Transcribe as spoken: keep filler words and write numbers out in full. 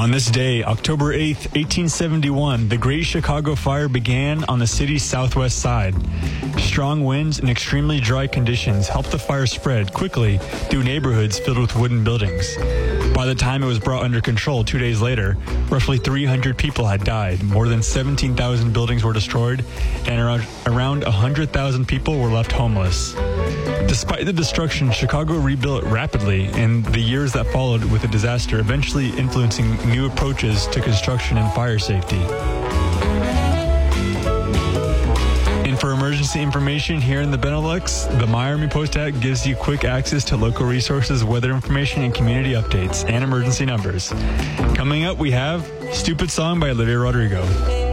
On this day, October eighth, eighteen seventy-one, the Great Chicago Fire began on the city's southwest side. Strong winds and extremely dry conditions helped the fire spread quickly through neighborhoods filled with wooden buildings. By the time it was brought under control two days later, roughly three hundred people had died, more than seventeen thousand buildings were destroyed, and around, around one hundred thousand people were left homeless. Despite the destruction, Chicago rebuilt rapidly in the years that followed, with the disaster eventually influencing new approaches to construction and fire safety. And for emergency information here in the Benelux, the My Army Post app gives you quick access to local resources, weather information, and community updates, and emergency numbers. Coming up, we have Stupid Song by Olivia Rodrigo.